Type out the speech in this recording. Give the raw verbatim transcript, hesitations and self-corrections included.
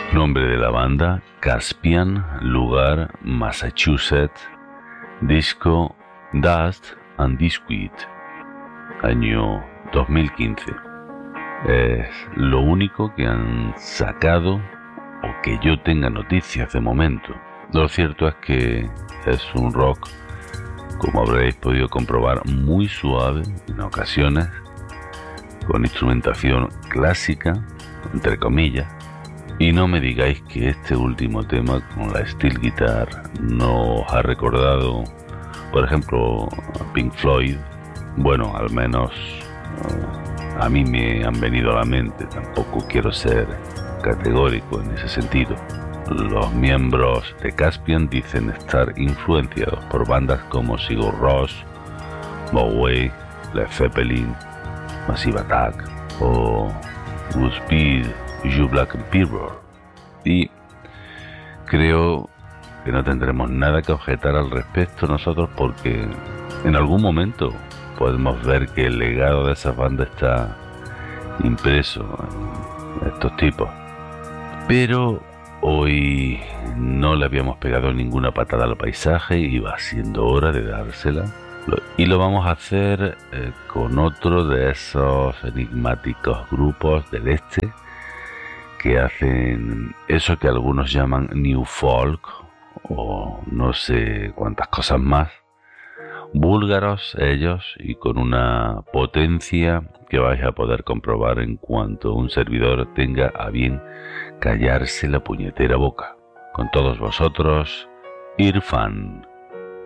Nombre de la banda: Caspian, lugar Massachusetts, disco Dust and Biscuit, año dos mil quince. Es lo único que han sacado o que yo tenga noticias de momento. Lo cierto es que es un rock, como habréis podido comprobar, muy suave en ocasiones, con instrumentación clásica, entre comillas. Y no me digáis que este último tema con la steel guitar no os ha recordado, por ejemplo, a Pink Floyd. Bueno, al menos uh, a mí me han venido a la mente. Tampoco quiero ser categórico en ese sentido. Los miembros de Caspian dicen estar influenciados por bandas como Sigur Rós, Bowie, Led Zeppelin, Massive Attack o Godspeed You Black Emperor, y creo que no tendremos nada que objetar al respecto nosotros, porque en algún momento podemos ver que el legado de esa banda está impreso en estos tipos. Pero hoy no le habíamos pegado ninguna patada al paisaje y va siendo hora de dársela. Y lo vamos a hacer eh, con otro de esos enigmáticos grupos del este que hacen eso que algunos llaman New Folk o no sé cuántas cosas más. Búlgaros ellos, y con una potencia que vais a poder comprobar en cuanto un servidor tenga a bien callarse la puñetera boca. Con todos vosotros, Irfan.